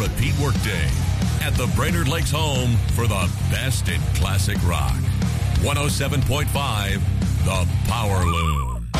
repeat workday at the Brainerd Lakes home for the best in classic rock. 107.5, The Power Loom.